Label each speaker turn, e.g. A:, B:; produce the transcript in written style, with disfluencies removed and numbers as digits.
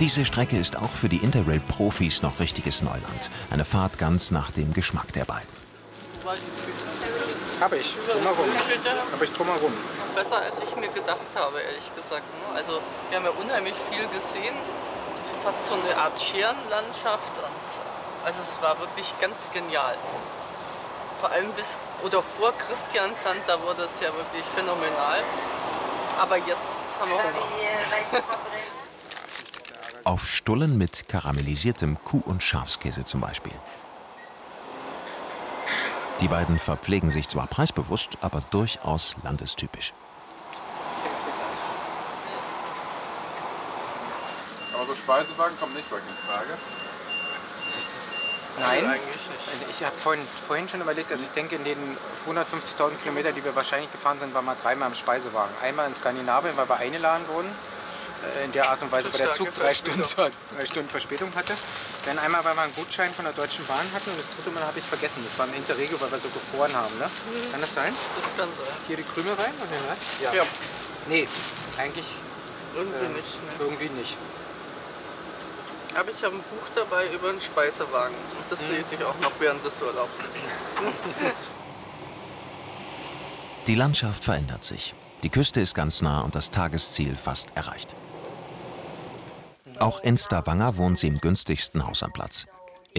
A: Diese Strecke ist auch für die Interrail-Profis noch richtiges Neuland. Eine Fahrt ganz nach dem Geschmack der beiden.
B: Habe ich, drumherum.
C: Besser als ich mir gedacht habe, ehrlich gesagt. Also wir haben ja unheimlich viel gesehen. Fast so eine Art Scherenlandschaft. Und also es war wirklich ganz genial. Vor allem vor Christiansand, da wurde es ja wirklich phänomenal. Aber jetzt haben wir Hunger.
A: Auf Stullen mit karamellisiertem Kuh- und Schafskäse zum Beispiel. Die beiden verpflegen sich zwar preisbewusst, aber durchaus landestypisch.
D: Aber so Speisewagen kommt nicht wirklich in Frage?
B: Nein, eigentlich nicht. Ich habe vorhin schon überlegt, also ich denke, in den 150.000 Kilometern, die wir wahrscheinlich gefahren sind, waren wir dreimal im Speisewagen. Einmal in Skandinavien, weil wir eingeladen wurden. In der Art und Weise, weil der Zug 3 Stunden Verspätung hatte. Dann einmal, weil wir einen Gutschein von der Deutschen Bahn hatten und das dritte Mal habe ich vergessen. Das war im Interregio, weil wir so gefroren haben. Ne? Kann das sein?
C: Das kann sein.
B: Hier die Krümel rein und den Rest?
C: Ja.
B: Nee, eigentlich
C: Irgendwie nicht. Ne?
B: irgendwie nicht.
C: Aber ich habe ein Buch dabei über einen Speisewagen. Und das lese ich auch noch während des Urlaubs.
A: Die Landschaft verändert sich. Die Küste ist ganz nah und das Tagesziel fast erreicht. Auch in Stavanger wohnt sie im günstigsten Haus am Platz.